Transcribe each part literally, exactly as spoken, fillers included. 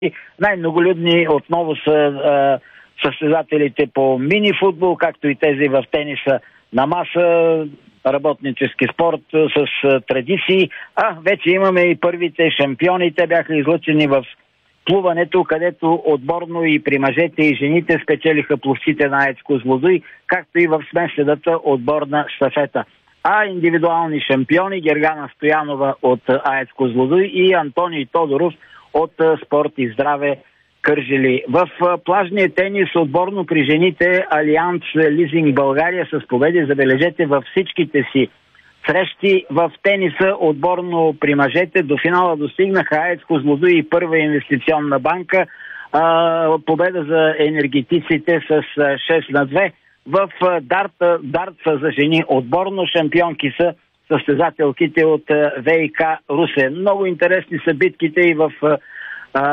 Най-многолюдни отново са а, състезателите по мини-футбол, както и тези в тениса на маса, работнически спорт с а, традиции. А вече имаме и първите шампиони. Те бяха излъчени в плуването, където отборно и при мъжете и жените спечелиха пловците на АЕЦ Козлодуй, както и в смесената отборна щафета. А индивидуални шампиони Гергана Стоянова от АЕЦ Козлодуй и Антоний Тодоров от Спорт и здраве Кърджали. В плажния тенис отборно при жените Алианс Лизинг България с победи, забележете, във всичките си срещи. В тениса отборно при мъжете до финала достигнаха АЕЦ Козлодуй и Първа инвестиционна банка. А, победа за енергетиците с шест на две. В дарта, дартса за жени отборно шампионки са състезателките от ВИК Русе. Много интересни са битките и в а,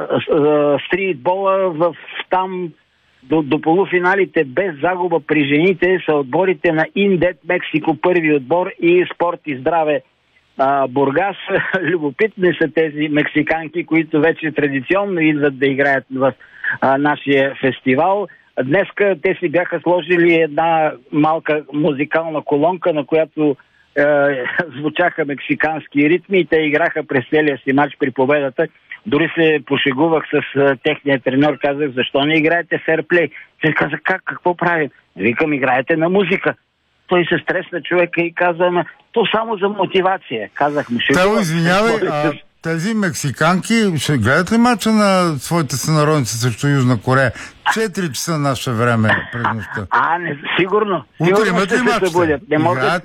а, стритбола. В там до, до полуфиналите без загуба при жените са отборите на Индет Мексико, първи отбор, и Спорт и здраве а, Бургас. Любопитни са тези мексиканки, които вече традиционно идват да играят в а, нашия фестивал. Днеска те си бяха сложили една малка музикална колонка, на която е, звучаха мексикански ритми и те играха през целия си матч при победата. Дори се пошегувах с е, техния треньор, казах, защо не играете ферплей? Той каза, как, какво правим? Викам, играете на музика. Той се стресна човека и каза, то само за мотивация. Казах му, Тео, извинявай, а тези мексиканки ще гледат ли мача на своите сънародници срещу Южна Корея? Четири часа наше време през нощта. А, не, сигурно. Утре имат ли мача? Не могат.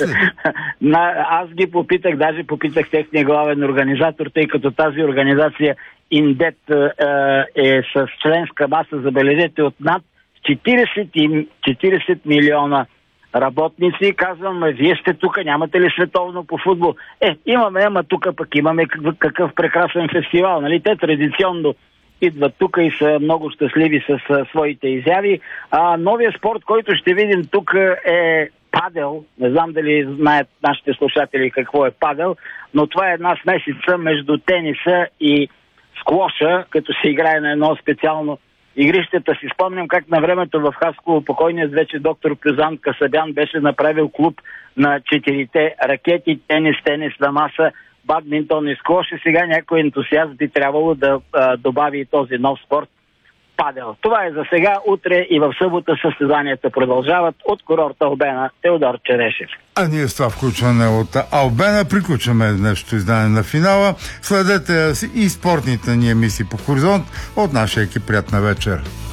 На, аз ги попитах, даже попитах техния главен организатор, тъй като тази организация Индет е, е с членска маса, забележете, от над четиридесет милиона работници. Казвам, вие сте тук, нямате ли световно по футбол? Е, имаме, ама тук пък имаме какъв, какъв прекрасен фестивал. Нали? Те традиционно идват тук и са много щастливи с а, своите изяви. А, новия спорт, който ще видим тук, е падел. Не знам дали знаят нашите слушатели какво е падел, но това е една смесица между тениса и сквоша, като се играе на едно специално игрищата. Си спомням как на времето в Хасково покойният вече доктор Кюзан Касабян беше направил клуб на четирите ракети, тенис, тенис на маса, бадминтон и сквош, и сега някой ентусиаст би трябвало да а, добави и този нов спорт падел. Това е за сега. Утре и в събота състезанията продължават. От курорта Албена, Теодор Черешев. А ние с това включване от Албена приключваме днешното издание на финала. Следете и спортните ни емисии по Хоризонт. От нашия екип приятна вечер.